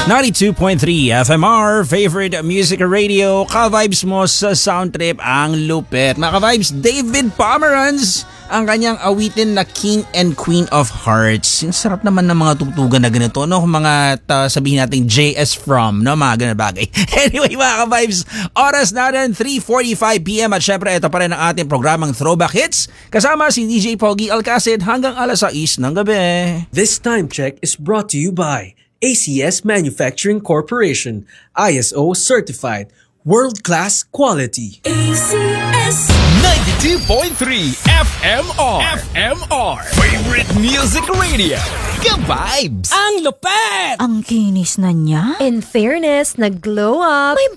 92.3 FMR, favorite music radio, ka-vibes mo sa sound trip ang lupit. Mga ka-vibes, David Pomeranz, ang kanyang awitin na King and Queen of Hearts. Yung sarap naman ng mga tugtugan na ganito, no? Mga sabihin natin JS From, no? Mga ganun bagay. Anyway, mga ka-vibes, oras natin 3:45 PM at syempre ito pa rin ang ating programang Throwback Hits. Kasama si DJ Pogi Alcacid hanggang alas 6 ng gabi. This time check is brought to you by ACS Manufacturing Corporation, ISO certified, world-class quality. ACS 92.3 FMR Favorite Music Radio. Ka-vibes! ang lupet! Ang kinis na niya. In fairness, nag-glow up. May